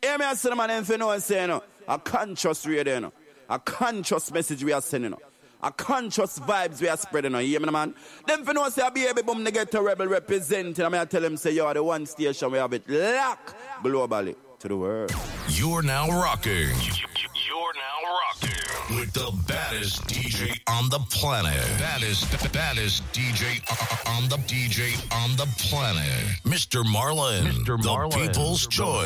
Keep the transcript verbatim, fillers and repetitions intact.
Hear me I say, man, if you know what I'm saying, no? A conscious radio, no? A conscious message we are sending, no? A conscious vibes we are spreading, no? You hear me, man? Them if you know, say, I be able to the Ghetto Rebel representing, I mean, I tell them, say, you are the one station we have it locked globally to the world. You're now rocking. You're now rocking with the baddest D J on the planet. Baddest, baddest D J on the D J on the planet. Mister Marlin, Mister Marlin, the people's choice.